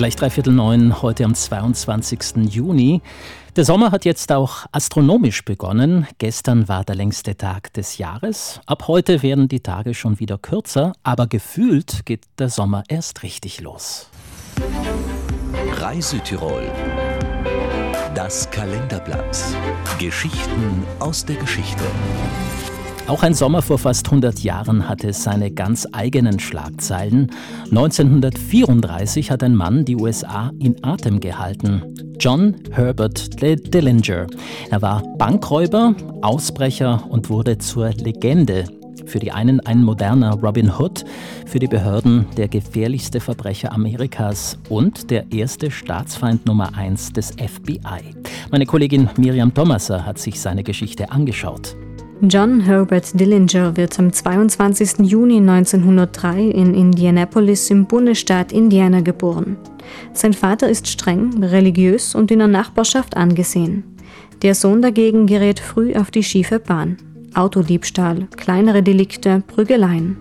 Gleich 8:45 heute am 22. Juni. Der Sommer hat jetzt auch astronomisch begonnen. Gestern war der längste Tag des Jahres. Ab heute werden die Tage schon wieder kürzer, aber gefühlt geht der Sommer erst richtig los. Reisütirol. Das Kalenderblatt. Geschichten aus der Geschichte. Auch ein Sommer vor fast 100 Jahren hatte seine ganz eigenen Schlagzeilen. 1934 hat ein Mann die USA in Atem gehalten. John Herbert Dillinger. Er war Bankräuber, Ausbrecher und wurde zur Legende. Für die einen ein moderner Robin Hood, für die Behörden der gefährlichste Verbrecher Amerikas und der erste Staatsfeind Nummer 1 des FBI. Meine Kollegin Miriam Thomaser hat sich seine Geschichte angeschaut. John Herbert Dillinger wird am 22. Juni 1903 in Indianapolis im Bundesstaat Indiana geboren. Sein Vater ist streng, religiös und in der Nachbarschaft angesehen. Der Sohn dagegen gerät früh auf die schiefe Bahn. Autodiebstahl, kleinere Delikte, Prügeleien.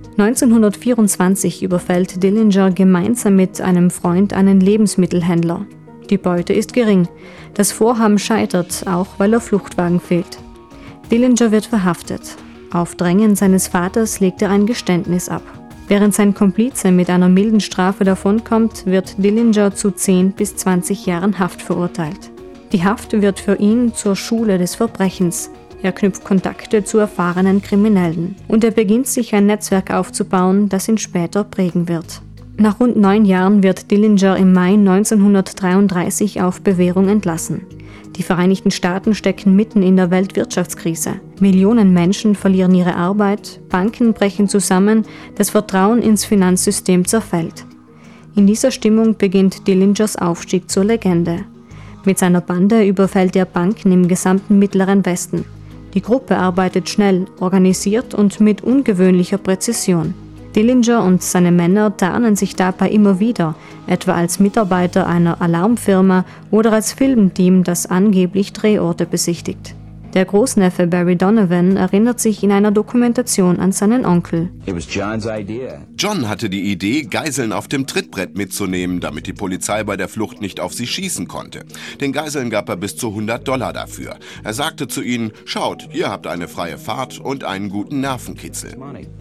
1924 überfällt Dillinger gemeinsam mit einem Freund einen Lebensmittelhändler. Die Beute ist gering. Das Vorhaben scheitert, auch weil der Fluchtwagen fehlt. Dillinger wird verhaftet. Auf Drängen seines Vaters legt er ein Geständnis ab. Während sein Komplize mit einer milden Strafe davonkommt, wird Dillinger zu 10 bis 20 Jahren Haft verurteilt. Die Haft wird für ihn zur Schule des Verbrechens. Er knüpft Kontakte zu erfahrenen Kriminellen. Und er beginnt sich ein Netzwerk aufzubauen, das ihn später prägen wird. Nach rund 9 Jahren wird Dillinger im Mai 1933 auf Bewährung entlassen. Die Vereinigten Staaten stecken mitten in der Weltwirtschaftskrise. Millionen Menschen verlieren ihre Arbeit, Banken brechen zusammen, das Vertrauen ins Finanzsystem zerfällt. In dieser Stimmung beginnt Dillingers Aufstieg zur Legende. Mit seiner Bande überfällt er Banken im gesamten Mittleren Westen. Die Gruppe arbeitet schnell, organisiert und mit ungewöhnlicher Präzision. Dillinger und seine Männer tarnen sich dabei immer wieder, etwa als Mitarbeiter einer Alarmfirma oder als Filmteam, das angeblich Drehorte besichtigt. Der Großneffe Barry Donovan erinnert sich in einer Dokumentation an seinen Onkel. John hatte die Idee, Geiseln auf dem Trittbrett mitzunehmen, damit die Polizei bei der Flucht nicht auf sie schießen konnte. Den Geiseln gab er bis zu $100 dafür. Er sagte zu ihnen, schaut, ihr habt eine freie Fahrt und einen guten Nervenkitzel.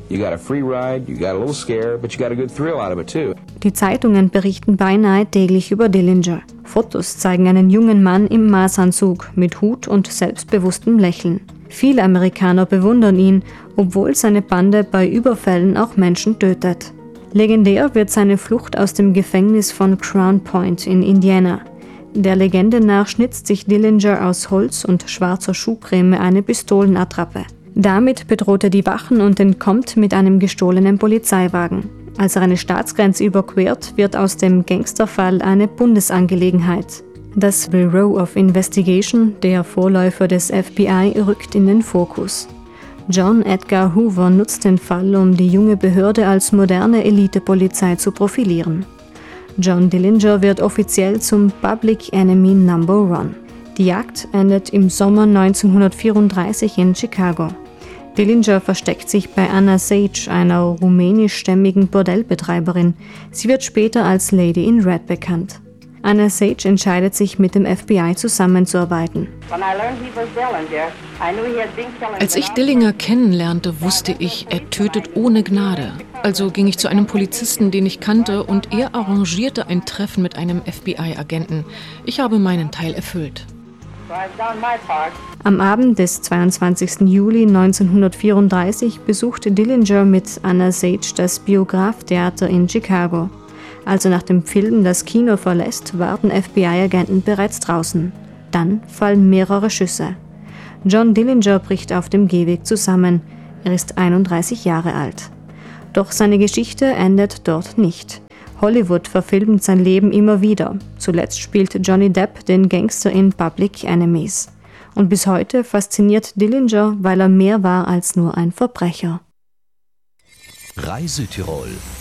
Die Zeitungen berichten beinahe täglich über Dillinger. Fotos zeigen einen jungen Mann im Maßanzug mit Hut und selbstbewusstem Lächeln. Viele Amerikaner bewundern ihn, obwohl seine Bande bei Überfällen auch Menschen tötet. Legendär wird seine Flucht aus dem Gefängnis von Crown Point in Indiana. Der Legende nach schnitzt sich Dillinger aus Holz und schwarzer Schuhcreme eine Pistolenattrappe. Damit bedroht er die Wachen und entkommt mit einem gestohlenen Polizeiwagen. Als er eine Staatsgrenze überquert, wird aus dem Gangsterfall eine Bundesangelegenheit. Das Bureau of Investigation, der Vorläufer des FBI, rückt in den Fokus. John Edgar Hoover nutzt den Fall, um die junge Behörde als moderne Elitepolizei zu profilieren. John Dillinger wird offiziell zum Public Enemy No. 1. Die Jagd endet im Sommer 1934 in Chicago. Dillinger versteckt sich bei Anna Sage, einer rumänischstämmigen Bordellbetreiberin. Sie wird später als Lady in Red bekannt. Anna Sage entscheidet sich, mit dem FBI zusammenzuarbeiten. Als ich Dillinger kennenlernte, wusste ich, er tötet ohne Gnade. Also ging ich zu einem Polizisten, den ich kannte, und er arrangierte ein Treffen mit einem FBI-Agenten. Ich habe meinen Teil erfüllt. Am Abend des 22. Juli 1934 besuchte Dillinger mit Anna Sage das Biograph-Theater in Chicago. Als er nach dem Film das Kino verlässt, warten FBI-Agenten bereits draußen. Dann fallen mehrere Schüsse. John Dillinger bricht auf dem Gehweg zusammen. Er ist 31 Jahre alt. Doch seine Geschichte endet dort nicht. Hollywood verfilmt sein Leben immer wieder. Zuletzt spielt Johnny Depp den Gangster in Public Enemies. Und bis heute fasziniert Dillinger, weil er mehr war als nur ein Verbrecher. Reisütirol.